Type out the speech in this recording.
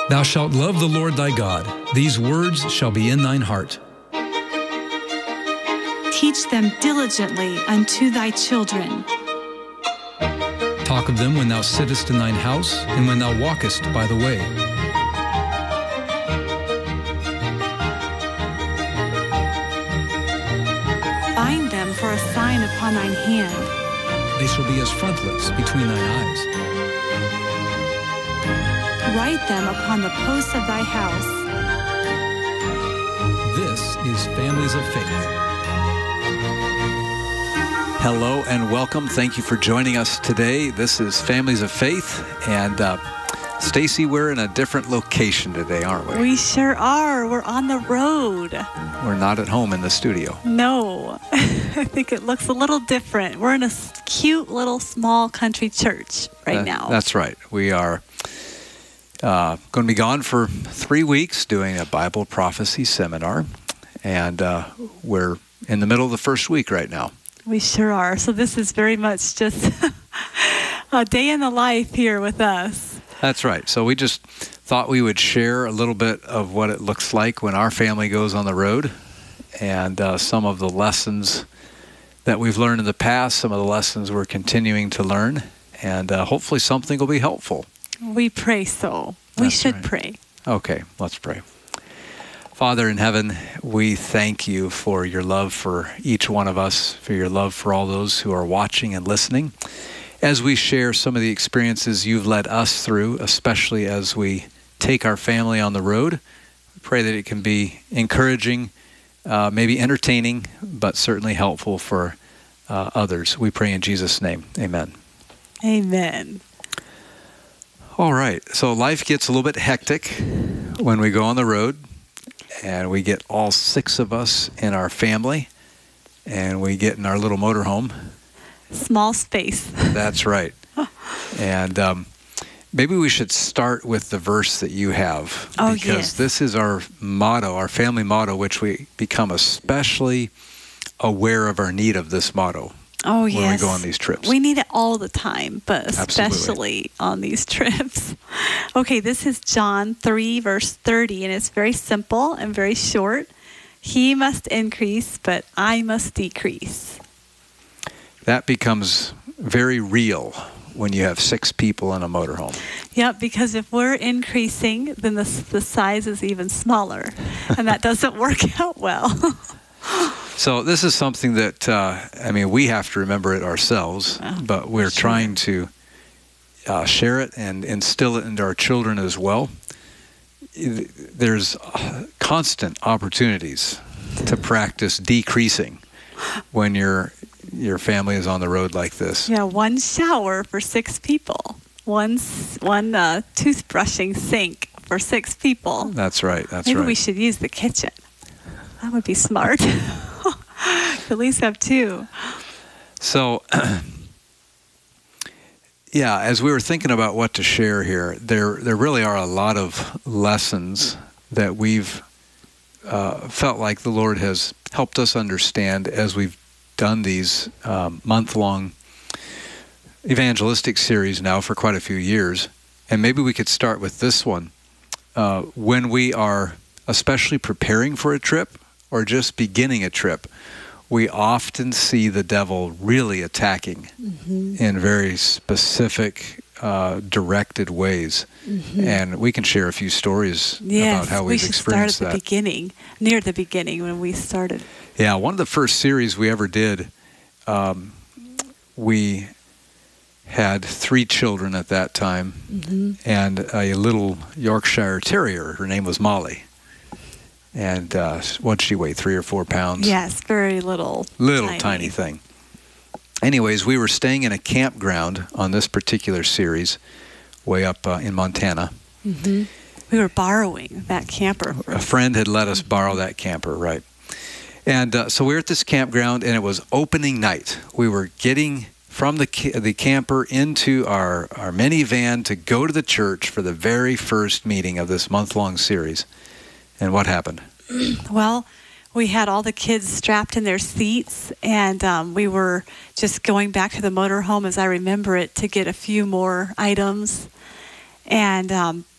Thou shalt love the Lord thy God. These words shall be in thine heart. Teach them diligently unto thy children. Talk of them when thou sittest in thine house, and when thou walkest by the way. Bind them for a sign upon thine hand. They shall be as frontlets between thine eyes. Write them upon the posts of thy house. This is Families of Faith. Hello and welcome. Thank you for joining us today. This is Families of Faith, and Stacy, we're in a different location today, aren't we? We sure are. We're on the road. We're not at home in the studio. No, I think it looks a little different. We're in a cute little small country church right now. That's right. We are going to be gone for 3 weeks doing a Bible prophecy seminar, and we're in the middle of the first week right now. We sure are. So this is very much just a day in the life here with us. That's right. So we just thought we would share a little bit of what it looks like when our family goes on the road, and some of the lessons that we've learned in the past, some of the lessons we're continuing to learn, and hopefully something will be helpful. We pray so. We should right. pray. Okay, let's pray. Father in heaven, we thank you for your love for each one of us, for your love for all those who are watching and listening. As we share some of the experiences you've led us through, especially as we take our family on the road, we pray that it can be encouraging, maybe entertaining, but certainly helpful for others. We pray in Jesus' name. Amen. Amen. All right. So life gets a little bit hectic when we go on the road, and we get all 6 of us in our family, and we get in our little motorhome. Small space. That's right. And maybe we should start with the verse that you have. Oh, because yes. This is our motto, our family motto, which we become especially aware of our need of this motto. Oh, when yes. we go on these trips. We need it all the time, but especially Absolutely. on these trips. Okay, this is John 3, verse 30, and it's very simple and very short. He must increase, but I must decrease. That becomes very real when you have 6 people in a motorhome. Yep, because if we're increasing, then the size is even smaller, and that doesn't work out well. So this is something that, we have to remember it ourselves, but we're trying to share it and instill it into our children as well. There's constant opportunities to practice decreasing when your family is on the road like this. Yeah, 1 shower for 6 people. One toothbrushing sink for 6 people. That's right. Maybe we should use the kitchen. That would be smart. At least have 2. So, as we were thinking about what to share here, there really are a lot of lessons that we've felt like the Lord has helped us understand as we've done these month-long evangelistic series now for quite a few years. And maybe we could start with this one. When we are especially preparing for a trip or just beginning a trip, we often see the devil really attacking in very specific, directed ways. And we can share a few stories about how we've experienced that. We should start at near the beginning when we started. Yeah, one of the first series we ever did, we had 3 children at that time, and a little Yorkshire Terrier. Her name was Molly. And what did she weigh, 3 or 4 pounds? Yes, very little. Tiny thing. Anyways, we were staying in a campground on this particular series, way up in Montana. We were borrowing that camper. A friend had let us borrow that camper, right? And so we were at this campground, and it was opening night. We were getting from the camper into our minivan to go to the church for the very first meeting of this month-long series. And what happened? Well, we had all the kids strapped in their seats, and we were just going back to the motorhome, as I remember it, to get a few more items. And